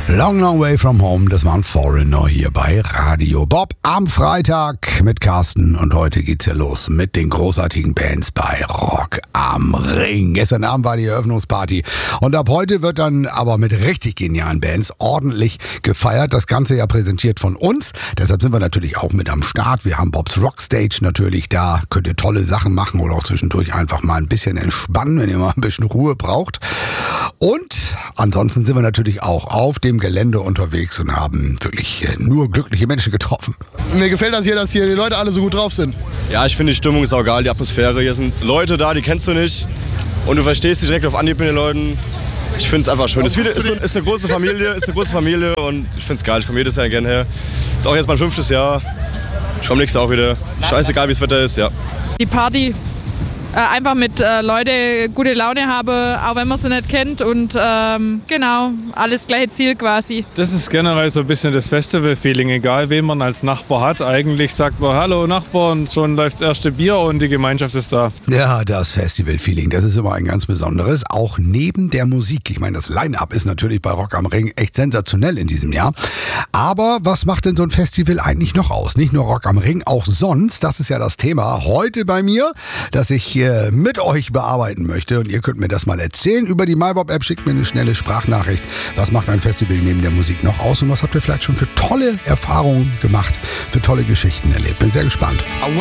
Long, long way from home, das war ein Foreigner hier bei Radio Bob am Freitag mit Carsten und heute geht's ja los mit den großartigen Bands bei Rock am Ring. Gestern Abend war die Eröffnungsparty und ab heute wird dann aber mit richtig genialen Bands ordentlich gefeiert. Das Ganze ja präsentiert von uns, deshalb sind wir natürlich auch mit am Start. Wir haben Bobs Rockstage natürlich da, könnt ihr tolle Sachen machen oder auch zwischendurch einfach mal ein bisschen entspannen, wenn ihr mal ein bisschen Ruhe braucht. Und ansonsten sind wir natürlich auch auf dem Gelände unterwegs und haben wirklich nur glückliche Menschen getroffen. Mir gefällt das hier, dass hier die Leute alle so gut drauf sind. Ja, ich finde die Stimmung ist auch geil, die Atmosphäre. Hier sind Leute da, die kennst du nicht. Und du verstehst dich direkt auf Anhieb mit den Leuten. Ich finde es einfach schön. Ist eine große Familie, und ich finde es geil. Ich komme jedes Jahr gerne her. Ist auch jetzt mein 5. Jahr. Ich komme nächstes Jahr auch wieder. Scheißegal, wie das Wetter ist, ja. Die Party. Einfach mit Leute gute Laune habe, auch wenn man sie nicht kennt und genau, alles gleiche Ziel quasi. Das ist generell so ein bisschen das Festival-Feeling, egal wen man als Nachbar hat. Eigentlich sagt man Hallo Nachbar und schon läuft das erste Bier und die Gemeinschaft ist da. Ja, das Festival-Feeling, das ist immer ein ganz besonderes, auch neben der Musik. Ich meine, das Line-Up ist natürlich bei Rock am Ring echt sensationell in diesem Jahr. Aber was macht denn so ein Festival eigentlich noch aus? Nicht nur Rock am Ring, auch sonst, das ist ja das Thema heute bei mir, dass ich hier mit euch bearbeiten möchte und ihr könnt mir das mal erzählen. Über die MyBob-App schickt mir eine schnelle Sprachnachricht. Was macht ein Festival neben der Musik noch aus und was habt ihr vielleicht schon für tolle Erfahrungen gemacht, für tolle Geschichten erlebt? Bin sehr gespannt.